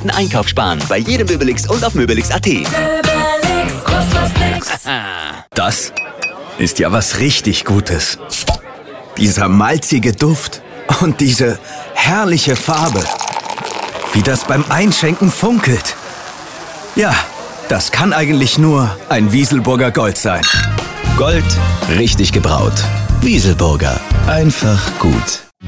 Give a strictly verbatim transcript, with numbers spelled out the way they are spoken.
Minuten Einkauf sparen. Bei jedem Möbelix und auf möbelix punkt at. Möbelix, kostet was nix. Das ist ja was richtig Gutes. Dieser malzige Duft und diese herrliche Farbe. Wie das beim Einschenken funkelt. Ja, das kann eigentlich nur ein Wieselburger Gold sein. Gold, richtig gebraut. Wieselburger. Einfach gut.